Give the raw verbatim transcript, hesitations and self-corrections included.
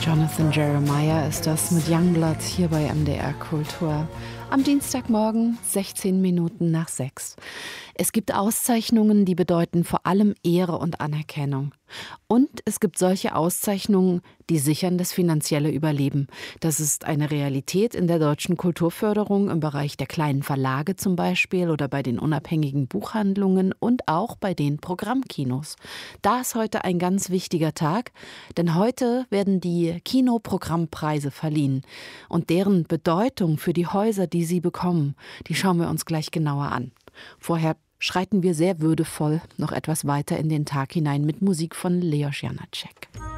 Jonathan Jeremiah ist das mit Youngblood hier bei M D R Kultur. Am Dienstagmorgen, sechzehn Minuten nach sechs. Es gibt Auszeichnungen, die bedeuten vor allem Ehre und Anerkennung. Und es gibt solche Auszeichnungen, die sichern das finanzielle Überleben. Das ist eine Realität in der deutschen Kulturförderung im Bereich der kleinen Verlage zum Beispiel oder bei den unabhängigen Buchhandlungen und auch bei den Programmkinos. Da ist heute ein ganz wichtiger Tag, denn heute werden die Kinoprogrammpreise verliehen. Und deren Bedeutung für die Häuser, die sie bekommen, die schauen wir uns gleich genauer an. Vorher schreiten wir sehr würdevoll noch etwas weiter in den Tag hinein mit Musik von Leos Janáček.